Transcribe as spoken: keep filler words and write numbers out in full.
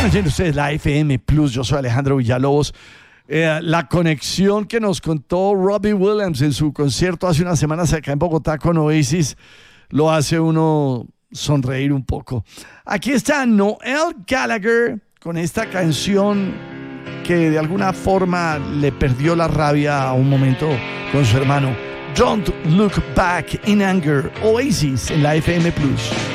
oyendo ustedes la F M Plus. Yo soy Alejandro Villalobos. Eh, la conexión que nos contó Robbie Williams en su concierto hace unas semanas acá en Bogotá con Oasis lo hace uno sonreír un poco. Aquí está Noel Gallagher con esta canción que de alguna forma le perdió la rabia a un momento con su hermano. Don't Look Back in Anger. Oasis en la F M Plus.